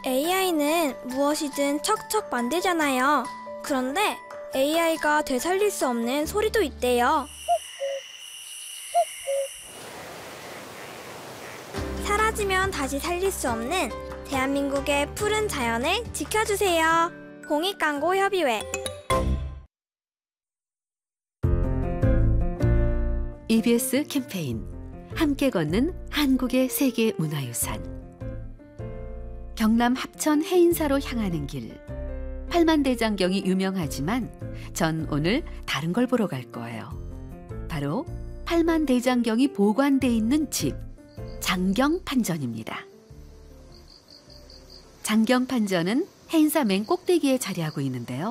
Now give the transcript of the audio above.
AI는 무엇이든 척척 만들잖아요. 그런데 AI가 되살릴 수 없는 소리도 있대요. 사라지면 다시 살릴 수 없는 대한민국의 푸른 자연을 지켜주세요. 공익광고협의회. EBS 캠페인 함께 걷는 한국의 세계 문화유산. 경남 합천 해인사로 향하는 길. 팔만대장경이 유명하지만 전 오늘 다른 걸 보러 갈 거예요. 바로 팔만대장경이 보관돼 있는 집, 장경판전입니다. 장경판전은 해인사 맨 꼭대기에 자리하고 있는데요.